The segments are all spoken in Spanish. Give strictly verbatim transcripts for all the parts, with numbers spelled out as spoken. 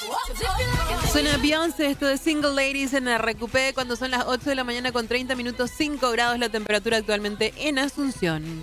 Suena Beyoncé, esto de Single Ladies en R Q P cuando son las ocho de la mañana con treinta minutos, cinco grados la temperatura actualmente en Asunción.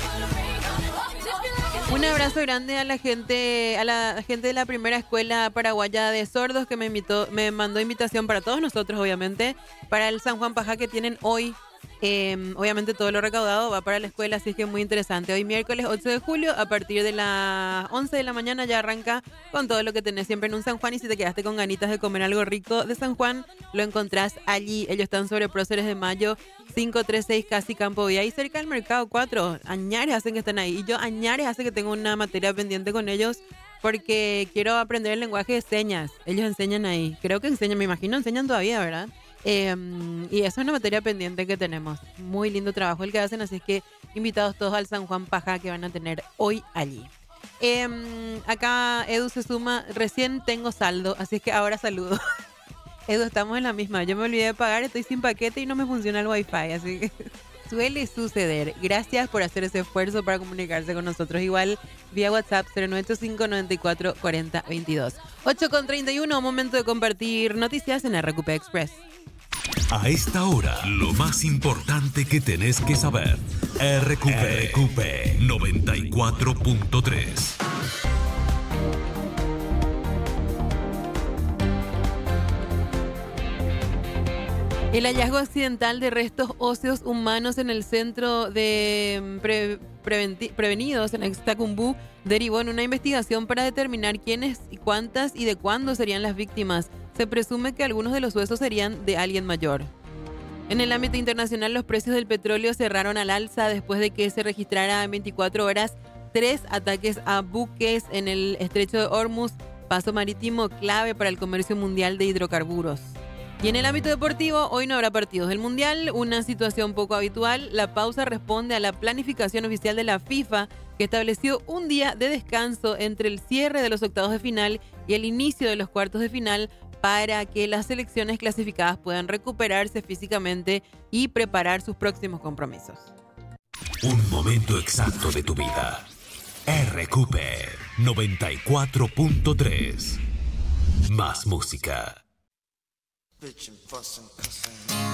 Un abrazo grande a la gente, a la gente de la primera escuela paraguaya de sordos que me invitó, me mandó invitación para todos nosotros, obviamente, para el San Juan Pajá que tienen hoy. Eh, obviamente todo lo recaudado va para la escuela, así que muy interesante. Hoy miércoles ocho de julio, a partir de las once de la mañana ya arranca con todo lo que tenés siempre en un San Juan. Y si te quedaste con ganitas de comer algo rico de San Juan, lo encontrás allí. Ellos están sobre Próceres de Mayo cinco tres seis, casi Campo Vía, ahí cerca del Mercado cuatro. Añares hacen que estén ahí. Y yo añares hace que tengo una materia pendiente con ellos porque quiero aprender el lenguaje de señas. Ellos enseñan ahí. Creo que enseñan, me imagino enseñan todavía, ¿verdad? Eh, y eso es una materia pendiente que tenemos. Muy lindo trabajo el que hacen, así es que invitados todos al San Juan Pajá que van a tener hoy allí. Eh, acá Edu se suma, recién tengo saldo, así es que ahora saludo. Edu, estamos en la misma, yo me olvidé de pagar, estoy sin paquete y no me funciona el wifi, así que suele suceder. Gracias por hacer ese esfuerzo para comunicarse con nosotros, igual vía WhatsApp cero nueve ocho cinco, nueve cuatro, cuatro cero dos dos. ocho con treinta y uno, momento de compartir noticias en R Q P Express. A esta hora, lo más importante que tenés que saber. R Q P, R Q P noventa y cuatro punto tres. El hallazgo accidental de restos óseos humanos en el centro de pre, preventi, prevenidos en Extacumbú derivó en una investigación para determinar quiénes y cuántas y de cuándo serían las víctimas. Se presume que algunos de los huesos serían de alguien mayor. En el ámbito internacional, los precios del petróleo cerraron al alza después de que se registrara en veinticuatro horas tres ataques a buques en el estrecho de Hormuz, paso marítimo clave para el comercio mundial de hidrocarburos. Y en el ámbito deportivo, hoy no habrá partidos del Mundial, una situación poco habitual. La pausa responde a la planificación oficial de la FIFA, que estableció un día de descanso entre el cierre de los octavos de final y el inicio de los cuartos de final para que las selecciones clasificadas puedan recuperarse físicamente y preparar sus próximos compromisos. Un momento exacto de tu vida. R Q P noventa y cuatro punto tres. Más música.